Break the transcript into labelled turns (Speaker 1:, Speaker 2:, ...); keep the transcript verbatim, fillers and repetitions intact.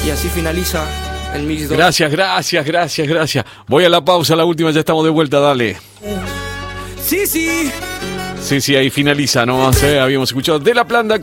Speaker 1: Y así finaliza el mix dos.
Speaker 2: Gracias, gracias, gracias, gracias. Voy a la pausa, la última, ya estamos de vuelta, dale.
Speaker 1: Sí, sí.
Speaker 2: Sí, sí, ahí finaliza, ¿no? Sí, habíamos escuchado De La Planta con